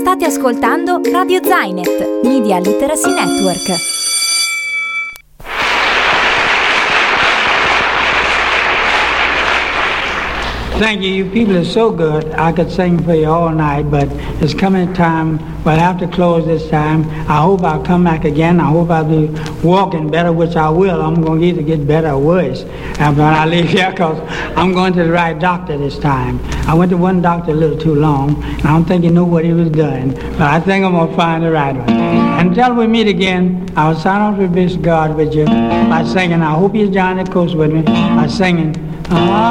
State ascoltando Radio Zainet, Media Literacy Network. Thank you. You people are so good. I could sing for you all night, but it's coming time. We'll have to close this time. I hope I'll come back again. I hope I'll be walking better, which I will. I'm going to either get better or worse when I leave here, because I'm going to the right doctor this time. I went to one doctor a little too long, and I don't think he knew what he was doing, but I think I'm going to find the right one. Until we meet again, I'll sign off with this God with you by singing. I hope you join the coast with me by singing.